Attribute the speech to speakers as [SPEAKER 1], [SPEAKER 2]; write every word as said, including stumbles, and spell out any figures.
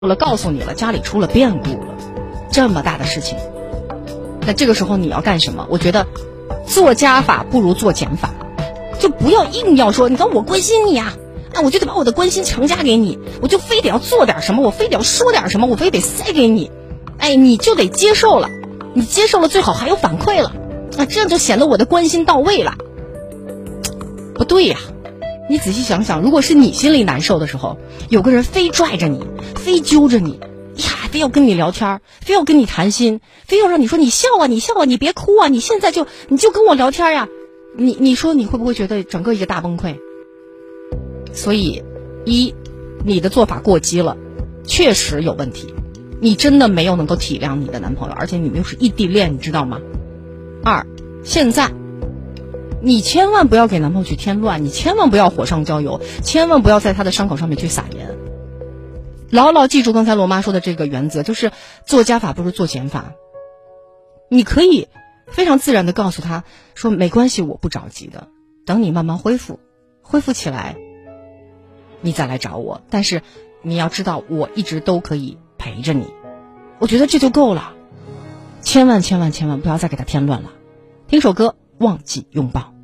[SPEAKER 1] 了，告诉你了，家里出了变故了，这么大的事情，那这个时候你要干什么？我觉得做加法不如做减法，就不要硬要说，你看我关心你呀、啊，哎，我就得把我的关心强加给你，我就非得要做点什么，我非得要说点什么，我非得塞给你，哎，你就得接受了，你接受了最好还有反馈了，啊，这样就显得我的关心到位了。不对呀、啊，你仔细想想，如果是你心里难受的时候，有个人非拽着你，非揪着你呀，非要跟你聊天，非要跟你谈心，非要让你说你笑啊，你笑啊，你别哭啊，你现在就你就跟我聊天呀，你你说你会不会觉得整个一个大崩溃？所以，一，你的做法过激了，确实有问题，你真的没有能够体谅你的男朋友，而且你们又是异地恋，你知道吗？二，现在你千万不要给男朋友去添乱，你千万不要火上浇油，千万不要在他的伤口上面去撒盐。牢牢记住刚才罗妈说的这个原则，就是做加法不如做减法。你可以非常自然地告诉他说，没关系，我不着急的，等你慢慢恢复，恢复起来你再来找我，但是你要知道我一直都可以陪着你，我觉得这就够了。千万千万千万不要再给他添乱了。听首歌，忘记拥抱。